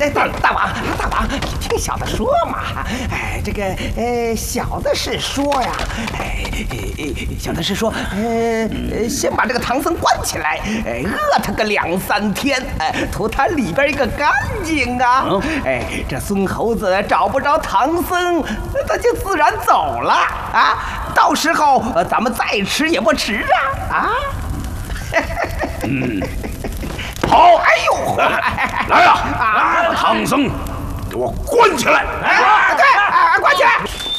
大王，你听小的说嘛。这个小的是说呀，小的是说，先把这个唐僧关起来，饿他个2、3天，图他里边一个干净啊。这孙猴子找不着唐僧，他就自然走了啊。到时候咱们再吃也不迟啊。 好，哎呦，来呀，唐僧，给我关起来！ 对，关起来。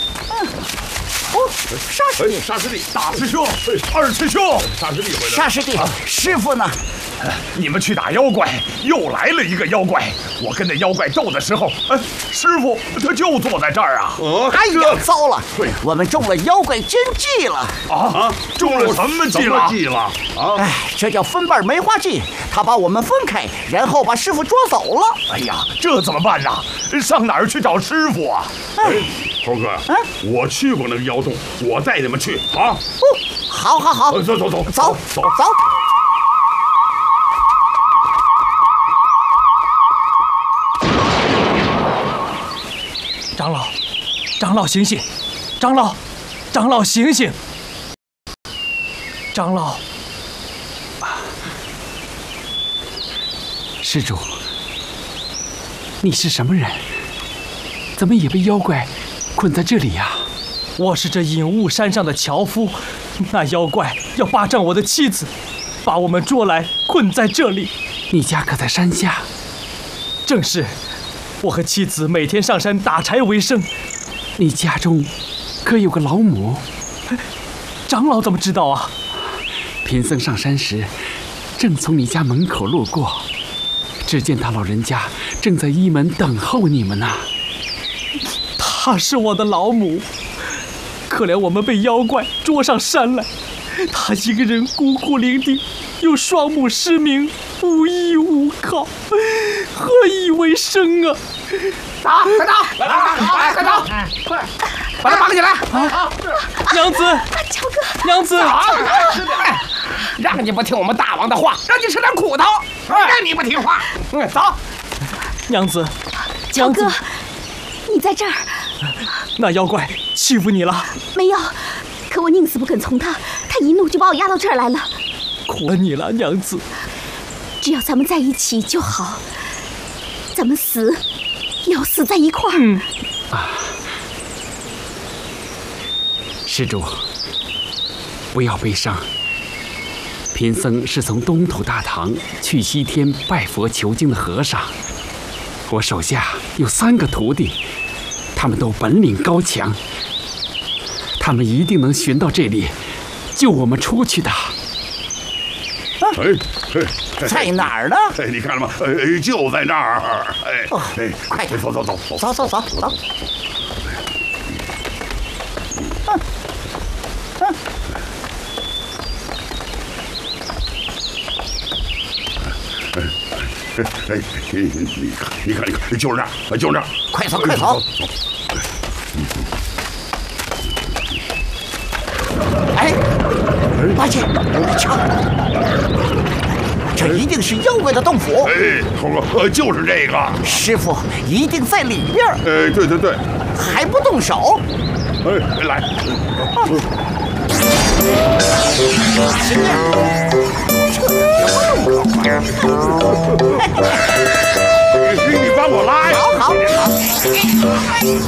沙师弟，大师兄，二师兄，沙师弟回来了。 沙师弟，师傅呢？ 你们去打妖怪，又来了一个妖怪。我跟那妖怪斗的时候，师傅他就坐在这儿啊。 哎呀，糟了，我们中了妖怪真计了啊！中了什么计了？啊！ 哎，这叫分瓣梅花计。他把我们分开，然后把师傅捉走了。 哎呀，这怎么办呢？上哪儿去找师傅啊？猴哥，我去过那个妖洞，我带你们去啊！ 好，走。 长老醒醒！长老醒醒！长老， 施主，你是什么人？怎么也被妖怪困在这里呀？ 我是这隐雾山上的樵夫，那妖怪要霸占我的妻子，把我们捉来困在这里。 你家可在山下？ 正是，我和妻子每天上山打柴为生。 你家中可有个老母？ 长老怎么知道啊？ 贫僧上山时，正从你家门口路过，只见他老人家正在一门等候你们呢。 她是我的老母，可怜我们被妖怪捉上山来，她一个人孤苦伶仃，又双目失明，无依无靠，何以为生啊？ 快走！快，把他绑起来！ 娘子， 乔哥， 娘子， 让你不听我们大王的话，让你吃点苦头，让你不听话。走， 娘子， 乔哥，你在这儿？ 那妖怪欺负你了？ 没有，可我宁死不肯从他，他一怒就把我押到这儿来了。 苦了你了，娘子。 只要咱们在一起就好，咱们死也要死在一块儿。 施主，不要悲伤。贫僧是从东土大唐去西天拜佛求经的和尚，我手下有3个徒弟，他们都本领高强，他们一定能寻到这里，救我们出去的。 在哪儿呢？ 你看了吗？就在那儿。 快点， 走。你看，就是这儿，就是这儿。 快走！哎，八戒，瞧，这一定是妖怪的洞府。 猴哥，就是这个。 师傅一定在里边。 对。 还不动手？ 来。 行呀，这什么洞口？ 你帮我拉呀！ 好。